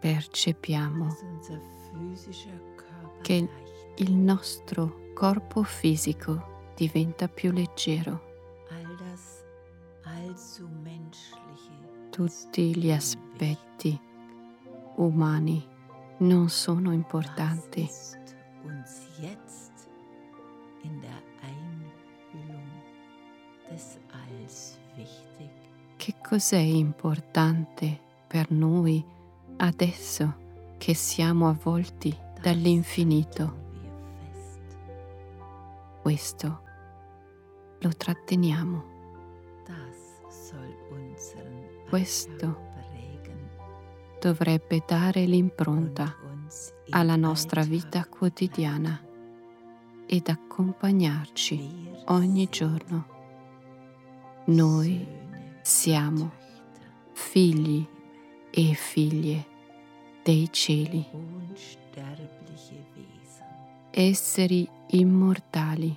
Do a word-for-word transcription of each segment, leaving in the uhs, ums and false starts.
percepiamo dass unser physischer Körper che leicht il nostro corpo fisico diventa più leggero. all das allzu menschliche Tutti gli aspetti umani non sono importanti. Was ist uns jetzt in der Einhüllung des Alls wichtig? Che cos'è importante per noi adesso che siamo avvolti Das dall'infinito? halten wir fest. Questo lo tratteniamo. Das soll unseren Questo Alltag prägen dovrebbe dare l'impronta und uns im alla nostra Alltag vita quotidiana ed accompagnarci Wir ogni sind giorno. Noi Söhne, siamo Töchter figli der Himmel, e figlie dei cieli, unsterbliche Wesen, esseri immortali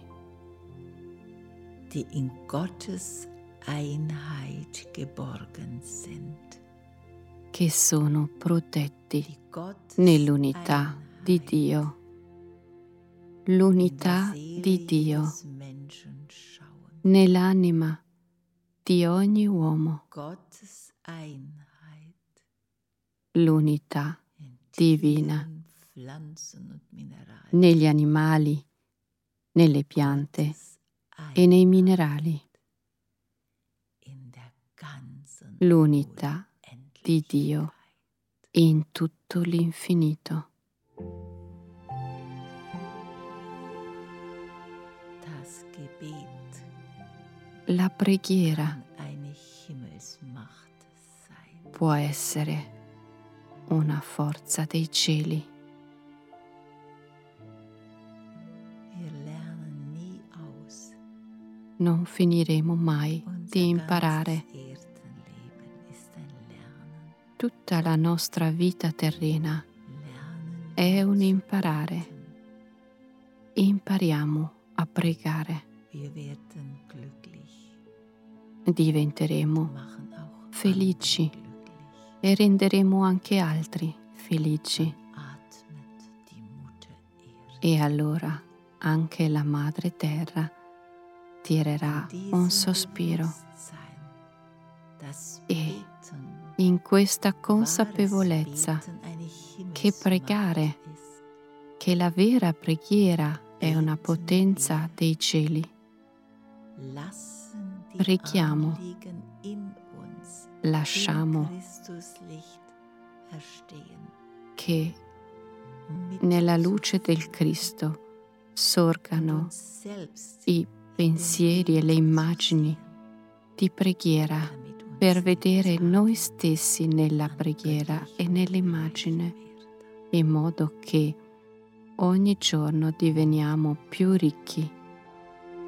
die in Gottes Einheit geborgen sind. che sono protetti Die Gottes nell'unità di Einheit Dio. in der L'unità Seele di Dio jedes Menschen schauen. nell'anima di ogni uomo. Gottes Einheit L'unità in divina Tieren, Pflanzen und Mineralien. negli animali, nelle piante Gottes e nei Einheit minerali. in der ganzen L'unità di Dio Unendlichkeit. in tutto l'infinito. Das Gebet La preghiera kann eine Himmelsmacht sein. può essere una forza dei cieli. Wir lernen nie aus. Non finiremo mai Unser di imparare. ganzes Erdenleben ist ein Lernen. Tutta la nostra vita terrena Lernen è wir un zu imparare. beten. Impariamo a pregare. Wir werden glücklich. Diventeremo Machen auch felici andere glücklich. e renderemo anche altri felici. Atmet die Mutter Erde. E allora anche la Madre Terra tirerà un sospiro. E in questa consapevolezza che pregare, che la vera preghiera è una potenza dei cieli, preghiamo, lasciamo che nella luce del Cristo sorgano i pensieri e le immagini di preghiera per vedere noi stessi nella preghiera e nell'immagine, in modo che ogni giorno diveniamo più ricchi